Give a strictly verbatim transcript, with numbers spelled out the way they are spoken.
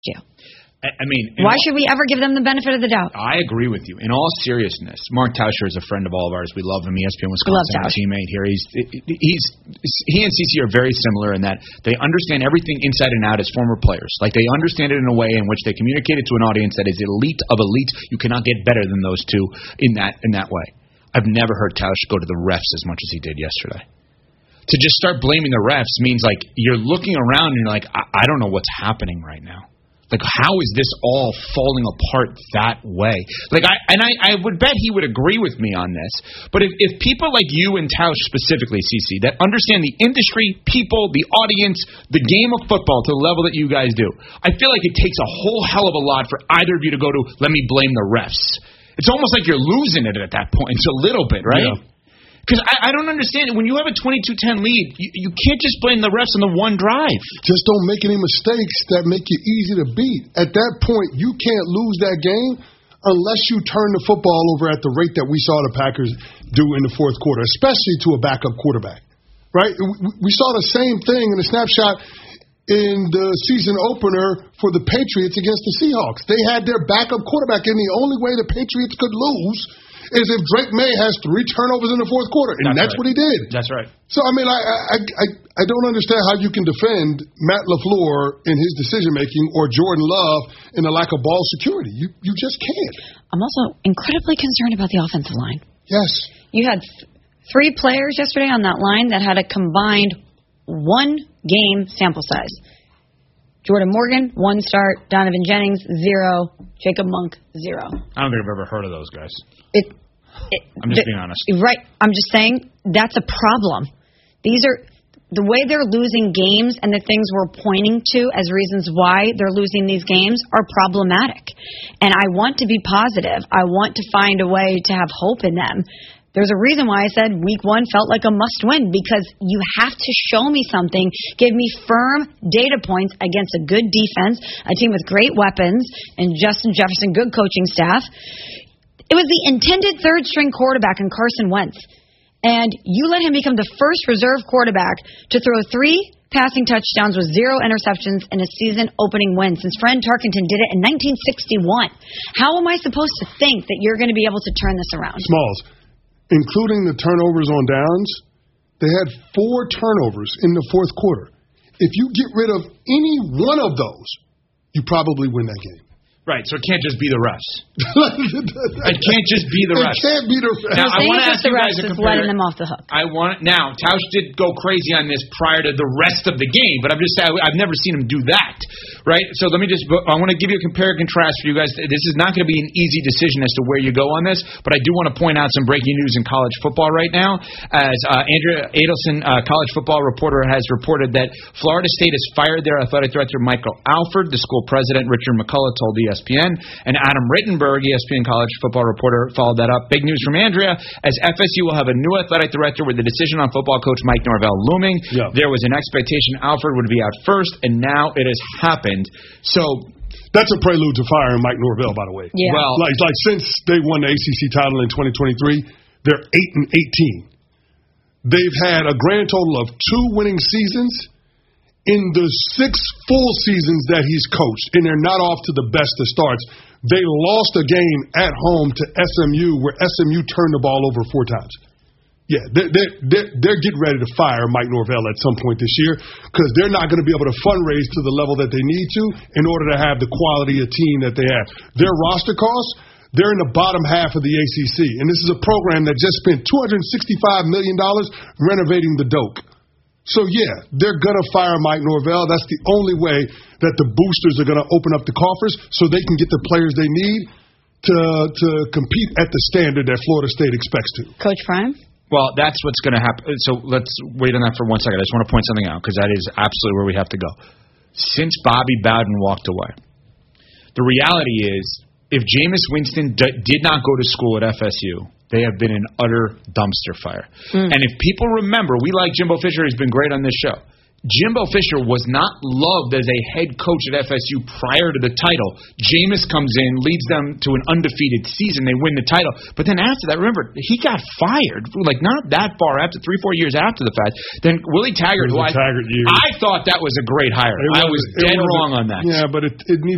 you. I mean, why all, should we ever give them the benefit of the doubt? I agree with you. In all seriousness, Mark Tauscher is a friend of all of ours. We love him. E S P N Wisconsin, a teammate here. He's he's he and C C are very similar in that they understand everything inside and out as former players. Like they understand it in a way in which they communicate it to an audience that is elite of elite. You cannot get better than those two in that in that way. I've never heard Tauscher go to the refs as much as he did yesterday. To just start blaming the refs means like you're looking around and you're like, I, I don't know what's happening right now. Like, how is this all falling apart that way? Like, I and I, I would bet he would agree with me on this. But if, if people like you and Tausch specifically, C C, that understand the industry, people, the audience, the game of football to the level that you guys do, I feel like it takes a whole hell of a lot for either of you to go to, let me blame the refs. It's almost like you're losing it at that point. It's a little bit, right? Yeah. Because I, I don't understand it. When you have a twenty-two ten lead, you, you can't just blame the refs on the one drive. Just don't make any mistakes that make you easy to beat. At that point, you can't lose that game unless you turn the football over at the rate that we saw the Packers do in the fourth quarter, especially to a backup quarterback. Right? We saw the same thing in the snapshot in the season opener for the Patriots against the Seahawks. They had their backup quarterback, and the only way the Patriots could lose is if Drake May has three turnovers in the fourth quarter, and that's, that's right. what he did. That's right. So, I mean, I, I I I don't understand how you can defend Matt LaFleur in his decision-making or Jordan Love in the lack of ball security. You you just can't. I'm also incredibly concerned about the offensive line. Yes. You had th- three players yesterday on that line that had a combined one-game sample size. Jordan Morgan, one start. Donovan Jennings, zero. Jacob Monk, zero. I don't think I've ever heard of those guys. It, it, I'm just the, being honest. Right. I'm just saying that's a problem. These are the way they're losing games and the things we're pointing to as reasons why they're losing these games are problematic. And I want to be positive. I want to find a way to have hope in them. There's a reason why I said week one felt like a must-win, because you have to show me something, give me firm data points against a good defense, a team with great weapons, and Justin Jefferson, good coaching staff. It was the intended third-string quarterback in Carson Wentz, and you let him become the first reserve quarterback to throw three passing touchdowns with zero interceptions in a season-opening win since Fred Tarkenton did it in nineteen sixty-one. How am I supposed to think that you're going to be able to turn this around? Smalls. Including the turnovers on downs, they had four turnovers in the fourth quarter. If you get rid of any one of those, you probably win that game. Right, so it can't just be the refs. It can't just be the refs. It can't be the refs. Now, I want to ask the you guys refs a is letting them off the hook. I want now. Tausch did go crazy on this prior to the rest of the game, but I'm just saying I've never seen him do that. Right, so let me just. I want to give you a compare and contrast for you guys. This is not going to be an easy decision as to where you go on this, but I do want to point out some breaking news in college football right now. As uh, Andrea Adelson, uh, college football reporter, has reported that Florida State has fired their athletic director Michael Alford. The school president Richard McCullough told E S P N. And Adam Rittenberg, E S P N college football reporter, followed that up. Big news from Andrea, as F S U will have a new athletic director with the decision on football coach Mike Norvell looming. Yeah. There was an expectation Alford would be out first, and now it has happened. So that's a prelude to firing Mike Norvell, by the way. Yeah. Well, like, like since they won the A C C title in twenty twenty-three, they're eight and eighteen. They've had a grand total of two winning seasons in the six full seasons that he's coached, and they're not off to the best of starts. They lost a game at home to S M U where S M U turned the ball over four times. Yeah, they're, they're, they're, they're getting ready to fire Mike Norvell at some point this year because they're not going to be able to fundraise to the level that they need to in order to have the quality of team that they have. Their roster costs, they're in the bottom half of the A C C, and this is a program that just spent two hundred sixty-five million dollars renovating the Doak. So, yeah, they're going to fire Mike Norvell. That's the only way that the boosters are going to open up the coffers so they can get the players they need to to compete at the standard that Florida State expects to. Coach Prime? Well, that's what's going to happen. So let's wait on that for one second. I just want to point something out because that is absolutely where we have to go. Since Bobby Bowden walked away, the reality is if Jameis Winston d- did not go to school at F S U, they have been an utter dumpster fire. Mm. And if people remember, we like Jimbo Fisher. He's been great on this show. Jimbo Fisher was not loved as a head coach at F S U prior to the title. Jameis comes in, leads them to an undefeated season. They win the title. But then after that, remember, he got fired, like not that far after, three, four years after the fact. Then Willie Taggart, who I, Taggart I thought that was a great hire. I was dead wrong on that. Yeah, but it, it needed